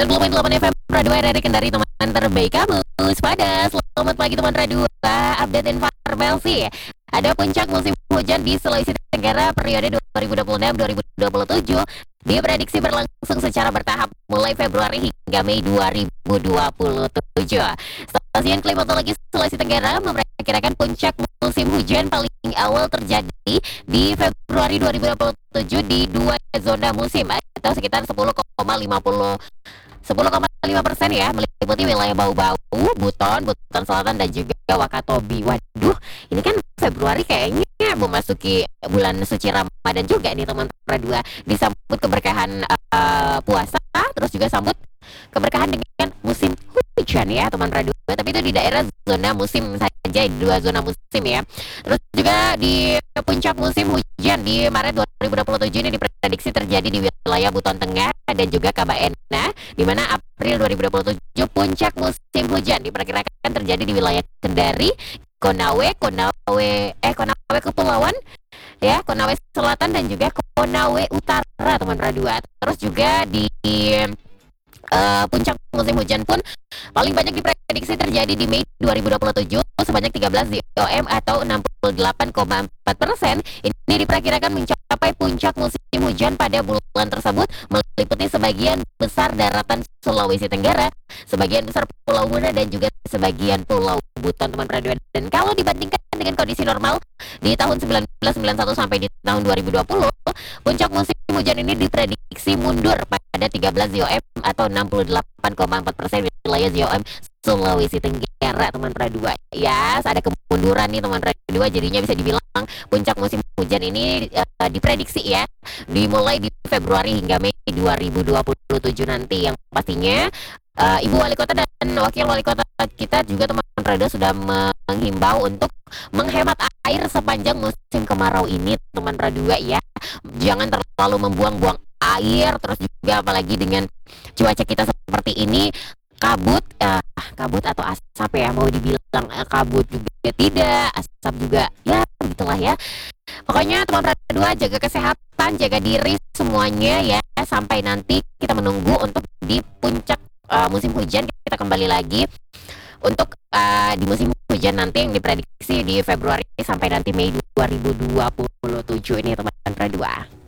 90,8 FM Radio dari Kendari, teman terbaik kamu. Waspada, selamat pagi teman Radio. Update informasi. Ada puncak musim hujan di Sulawesi Tenggara periode 2026-2027 diprediksi berlangsung secara bertahap mulai Februari hingga Mei 2027. Stasiun Klimatologi Sulawesi Tenggara memperkirakan puncak musim hujan paling awal terjadi di Februari 2027 di dua zona musim atau sekitar 10,5% ya, meliputi wilayah Bau-Bau, Buton Selatan dan juga Wakatobi. Waduh, ini kan Februari kayaknya memasuki bulan suci Ramadan juga nih teman Radua. Disambut keberkahan puasa, terus juga sambut keberkahan dengan musim hujan ya teman Radua. Tapi itu di daerah zona musim saja, dua zona musim ya. Terus juga di puncak musim hujan di Maret 2027 ini diprediksi terjadi di wilayah Buton Tengah dan juga Kabaena, di mana April 2027 puncak musim hujan diperkirakan terjadi di wilayah Kendari, Konawe Kepulauan ya, Konawe Selatan dan juga Konawe Utara teman Radua. Terus juga di puncak musim hujan pun paling banyak diprediksi terjadi di Mei 2027 sebanyak 13 DOM atau 68,4%. Ini diperkirakan mencapai puncak musim hujan pada bulan tersebut, meliputi sebagian besar daratan Sulawesi Tenggara, sebagian besar Pulau Muna dan juga sebagian Pulau Buton teman Radio. Dan kalau dibandingkan dengan kondisi normal di tahun 1991 sampai di tahun 2020, puncak musim hujan ini diprediksi mundur pada 13 ZOM atau 68,4% wilayah ZOM Sulawesi Tenggara teman Radua. Ya, ada kemunduran nih teman Radua, jadinya bisa dibilang puncak musim hujan ini diprediksi ya dimulai di Februari hingga Mei 2027 nanti, yang pastinya Ibu Wali Kota dan Wakil Wali Kota kita juga teman Radua sudah menghimbau untuk menghemat air sepanjang musim kemarau ini teman Radua ya. Jangan terlalu membuang-buang air, terus juga apalagi dengan cuaca kita seperti ini, kabut atau asap ya, mau dibilang kabut juga tidak, asap juga ya, begitulah ya. Pokoknya teman Radua jaga kesehatan, jaga diri semuanya ya, sampai nanti kita menunggu untuk di puncak musim hujan. Kita kembali lagi untuk di musim hujan nanti yang diprediksi di Februari sampai nanti Mei 2027 ini teman Radua.